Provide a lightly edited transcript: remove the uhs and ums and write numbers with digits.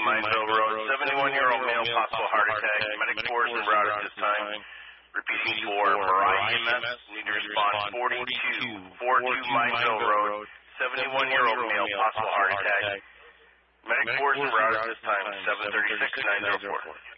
Mineville Road, 71-year-old male, possible heart attack. Medic force en route at this time. Repeating for Mariah EMS, need to respond 42 Mineville Road, 71-year-old male, possible heart attack. Medic force en route at this time, 736-904.